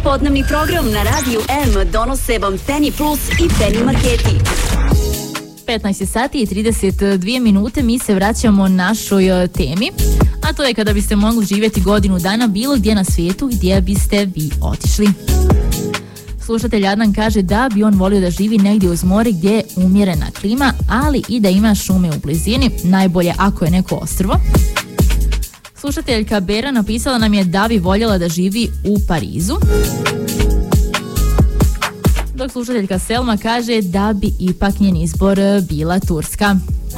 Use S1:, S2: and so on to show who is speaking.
S1: Poslijepodnevni program na Radiju M donose vam Penny Plus i Penny Marketi.
S2: 15 sati i 32 minute, mi se vraćamo našoj temi, a to je kada biste mogli živjeti godinu dana bilo gdje na svijetu, gdje biste vi otišli. Slušatelj Adnan kaže da bi on volio da živi negdje uz more gdje je umjerena klima, ali i da ima šume u blizini, najbolje ako je neko ostrvo. Slušateljka Bera napisala nam je da bi voljela da živi u Parizu. Dok slušateljka Selma kaže da bi ipak njen izbor bila Turska.